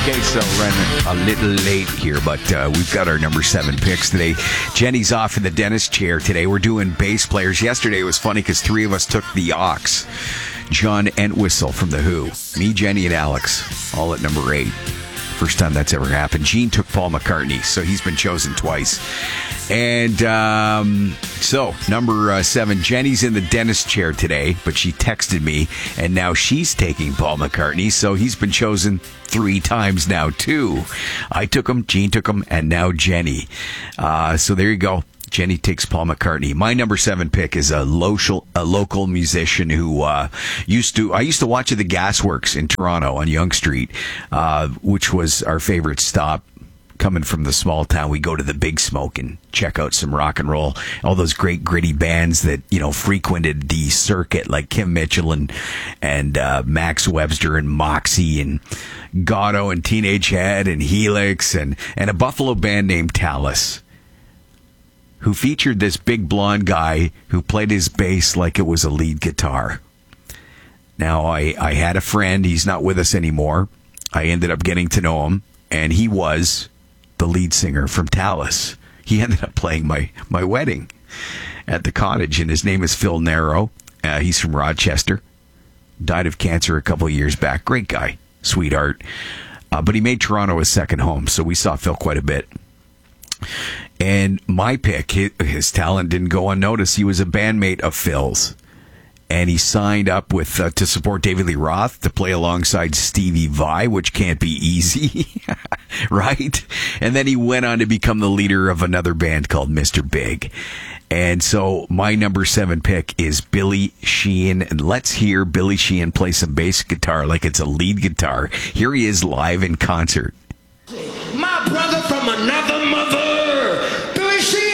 Okay, so running a little late here, but we've got our number 7 picks today. Jenny's off in the dentist chair today. We're doing bass players. Yesterday it was funny because 3 of us took the Ox. John Entwistle from The Who. Me, Jenny, and Alex, all at number 8. First time that's ever happened. Gene took Paul McCartney, so he's been chosen twice. And so, number 7, Jenny's in the dentist chair today, but she texted me, and now she's taking Paul McCartney, so he's been chosen 3 times now, too. I took him, Gene took him, and now Jenny. So there you go. Jenny takes Paul McCartney. My number 7 pick is a local musician who I used to watch at the Gasworks in Toronto on Yonge Street, which was our favorite stop. Coming from the small town, we go to the Big Smoke and check out some rock and roll. All those great gritty bands that, you know, frequented the circuit, like Kim Mitchell and Max Webster and Moxie and Gatto and Teenage Head and Helix and a Buffalo band named Talus, who featured this big blonde guy who played his bass like it was a lead guitar. Now, I had a friend. He's not with us anymore. I ended up getting to know him, and he was the lead singer from Talus. He ended up playing my wedding at the cottage, and his name is Phil Narrow. He's from Rochester. Died of cancer a couple of years back. Great guy. Sweetheart. But he made Toronto his second home, so we saw Phil quite a bit. And my pick, his talent didn't go unnoticed. He was a bandmate of Phil's. And he signed up with to support David Lee Roth to play alongside Stevie Vai, which can't be easy, right? And then he went on to become the leader of another band called Mr. Big. And so my number 7 pick is Billy Sheehan. And let's hear Billy Sheehan play some bass guitar like it's a lead guitar. Here he is live in concert. My brother from another mother.